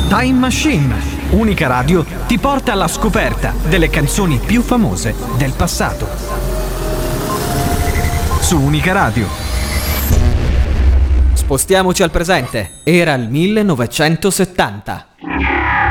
Time Machine. Unica Radio ti porta alla scoperta delle canzoni più famose del passato. Su Unica Radio. Spostiamoci al presente. Era il 1970.